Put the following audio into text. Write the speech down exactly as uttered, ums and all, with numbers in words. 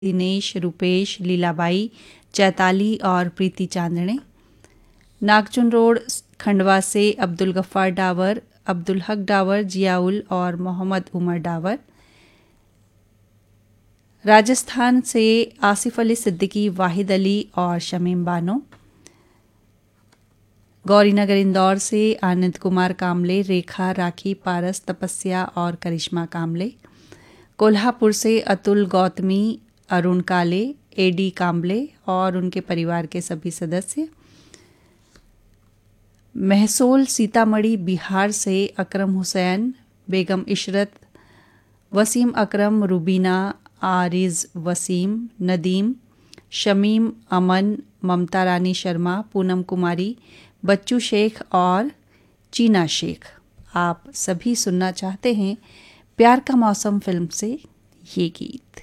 दिनेश, रूपेश, लीलाबाई, चैताली और प्रीति चांदणे। नागचुन रोड खंडवा से अब्दुल गफ्फार डावर, अब्दुल हक डावर, जियाउल और मोहम्मद उमर डावर। राजस्थान से आसिफ अली सिद्दीकी, वाहिद अली और शमीम बानो। गौरीनगर इंदौर से आनंद कुमार कामले, रेखा, राखी, पारस, तपस्या और करिश्मा कामले। कोल्हापुर से अतुल, गौतमी, अरुण काले, एडी काम्बले और उनके परिवार के सभी सदस्य। महसोल सीतामढ़ी बिहार से अकरम हुसैन, बेगम इशरत, वसीम अकरम, रुबीना, आरिज वसीम, नदीम, शमीम अमन, ममता रानी शर्मा, पूनम कुमारी, बच्चू शेख और चीना शेख। आप सभी सुनना चाहते हैं प्यार का मौसम फिल्म से ये गीत।